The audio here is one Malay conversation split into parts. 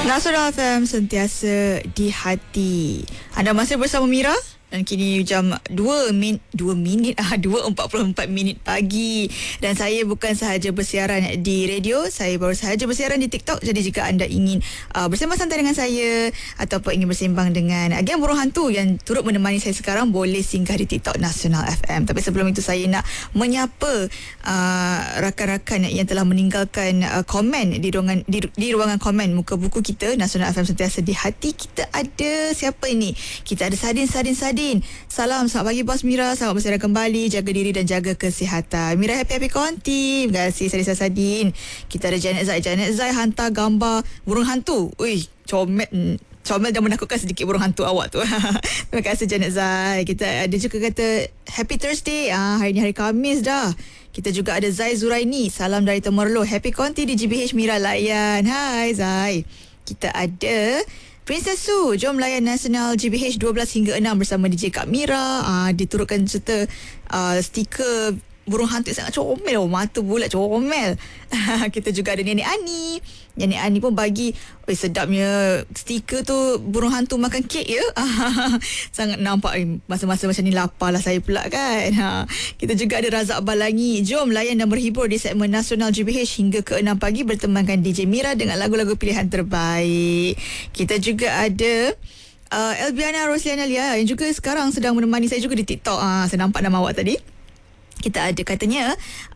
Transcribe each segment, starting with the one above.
Nasional FM sentiasa di hati. Anda masih bersama Mira dan kini jam 2:44 minit pagi. Dan saya bukan sahaja bersiaran di radio, saya baru sahaja bersiaran di TikTok. Jadi jika anda ingin bersama santai dengan saya ataupun ingin bersembang dengan geng burung hantu yang turut menemani saya sekarang, boleh singgah di TikTok Nasional FM. Tapi sebelum itu saya nak menyapa rakan-rakan yang telah meninggalkan komen di ruangan komen muka buku kita Nasional FM sentiasa di hati. Kita ada siapa ini? Kita ada Sadin. Salam, selamat pagi Bos Mira. Selamat bersiaran kembali. Jaga diri dan jaga kesihatan. Mira happy konti. Terima kasih Sadin. Kita ada Janet Zai hantar gambar burung hantu. Ui, comel dah menakutkan sedikit burung hantu awak tu. Terima kasih Janet Zai. Kita ada juga kata Happy Thursday. Hari ni hari Khamis dah. Kita juga ada Zai Zuraini. Salam dari Temerloh. Happy konti di GBH Mira layan. Hai Zai. Kita ada Princess Su, jom layan Nasional GBH 12 hingga 6 bersama DJ Kak Mira. Diturutkan serta stiker burung hantu sangat comel. Mata bulat comel. Kita juga ada Nenek Ani. Nenek Ani pun bagi sedapnya stiker tu burung hantu makan kek ya. Sangat nampak masa-masa macam ni lapar lah saya pula kan. Kita juga ada Razak Balangi. Jom layan dan berhibur di segmen Nasional GBH hingga ke 6 pagi bertemankan DJ Mira dengan lagu-lagu pilihan terbaik. Kita juga ada Elbiana Rosliana Lia yang juga sekarang sedang menemani saya juga di TikTok. Saya nampak nama awak tadi. Kita ada katanya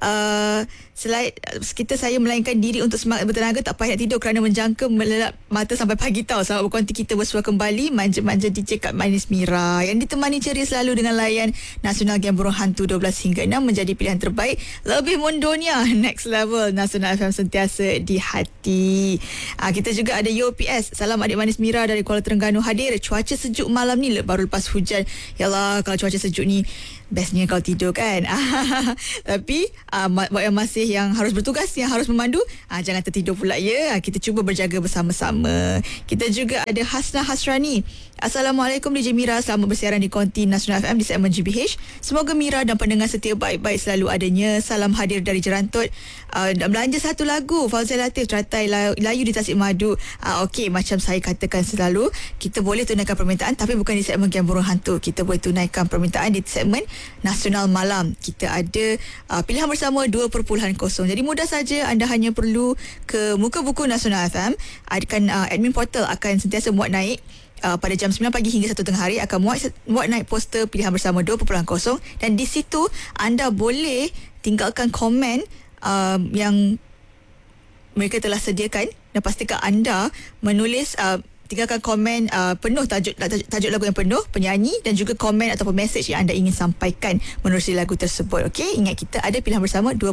selain saya melainkan diri untuk semangat bertenaga, tak payah tidur kerana menjangka melelap mata sampai pagi tau. Selamat berkonti, kita bersua kembali manja-manja DJ Kak Manis Mira yang ditemani ceria selalu dengan layan Nasional Game Burung Hantu 12 hingga 6 menjadi pilihan terbaik. Lebih mundonya next level. Nasional FM sentiasa di hati. Kita juga ada UPS. Salam adik Manis Mira dari Kuala Terengganu hadir. Cuaca sejuk malam ni baru lepas hujan. Yalah, kalau cuaca sejuk ni bestnya kalau tidur kan. Tapi buat yang harus bertugas, yang harus memandu, jangan tertidur pula ya. Kita cuba berjaga bersama-sama. Kita juga ada Hasna Hasrani. Assalamualaikum DJ Mira, selamat bersiaran di konti Nasional FM di segmen GBH. Semoga Mira dan pendengar setia baik-baik selalu adanya. Salam hadir dari Jerantut. Belanja satu lagu Fauzal Latif, Teratai Layu di Tasik Madu. Okey, macam saya katakan selalu, kita boleh tunaikan permintaan tapi bukan di segmen Game Burung Hantu. Kita boleh tunaikan permintaan di segmen Nasional Malam. Kita ada pilihan bersama 2.0. Jadi mudah saja, anda hanya perlu ke muka buku Nasional FM. Admin portal akan sentiasa muat naik pada jam 9 pagi hingga 1 tengah hari akan muat naik poster pilihan bersama 2.0, dan di situ anda boleh tinggalkan komen yang mereka telah sediakan, dan pastikan anda menulis tinggalkan komen penuh tajuk lagu yang penuh, penyanyi dan juga komen ataupun mesej yang anda ingin sampaikan menerusi lagu tersebut. Okey, ingat kita ada pilihan bersama 2.0.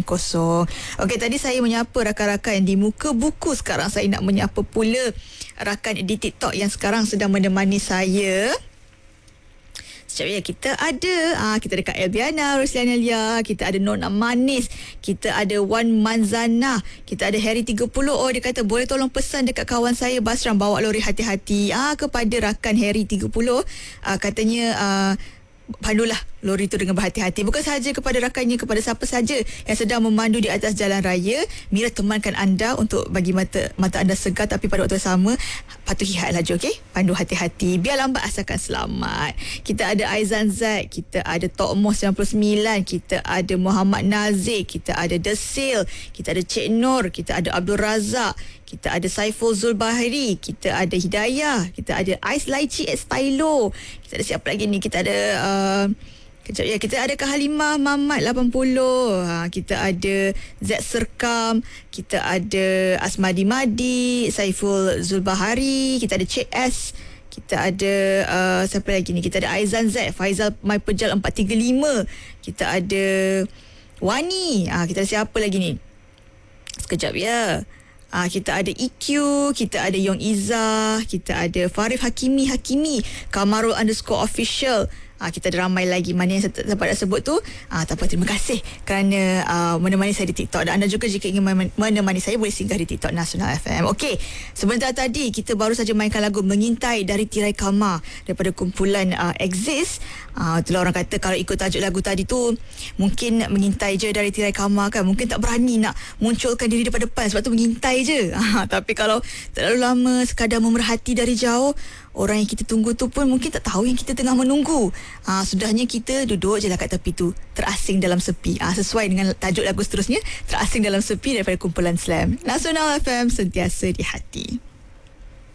Okey, tadi saya menyapa rakan-rakan di muka buku. Sekarang saya nak menyapa pula rakan di TikTok yang sekarang sedang menemani saya. Sekejap ya, kita ada Kak Elbiana Rosliana Lia, kita ada Nona Manis, kita ada Wan Manzana, kita ada Harry 30. Dia kata boleh tolong pesan dekat kawan saya Basram bawa lori hati-hati. Kepada rakan Harry 30, katanya pandulah lori itu dengan berhati-hati. Bukan sahaja kepada rakannya, kepada siapa saja yang sedang memandu di atas jalan raya, Mira temankan anda untuk bagi mata anda segar, tapi pada waktu yang sama patuhi had laju. Okey, pandu hati-hati, biar lambat asalkan selamat. Kita ada Aizan Zaid, kita ada Tok Moh 99, kita ada Muhammad Nazir, kita ada Desil, kita ada Cik Nur, kita ada Abdul Razak, kita ada Saiful Zulbahiri, kita ada Hidayah, kita ada Ais Laici at Stylo, kita ada siapa lagi ni, kita ada kejap ya, kita ada Kak Halimah Mamat 80, kita ada Z Serkam, kita ada Asmadi Madi, Saiful Zulbahari, kita ada Cik S, kita ada siapa lagi ni, kita ada Aizan Z, Faizal Mai Pejal 435, kita ada Wani, kita ada siapa lagi ni, sekejap ya. Kita ada EQ, kita ada Yong Izzah, kita ada Farif Hakimi, Kamarul _official, kita ada ramai lagi. Mana yang saya dapat sebut tu, tak apa, terima kasih kerana menemani saya di TikTok. Dan anda juga jika ingin menemani saya, boleh singgah di TikTok Nasional FM. Okey, sebentar tadi kita baru saja mainkan lagu Mengintai dari Tirai Kama daripada kumpulan Exist. Itulah orang kata kalau ikut tajuk lagu tadi tu, mungkin mengintai je dari Tirai Kama kan, mungkin tak berani nak munculkan diri depan-depan, sebab tu mengintai je. Tapi kalau terlalu lama sekadar memerhati dari jauh, orang yang kita tunggu tu pun mungkin tak tahu yang kita tengah menunggu. Sudahnya kita duduk je lah kat tepi tu, terasing dalam sepi. Sesuai dengan tajuk lagu seterusnya, Terasing Dalam Sepi daripada kumpulan Slam. Nasional FM, sentiasa di hati.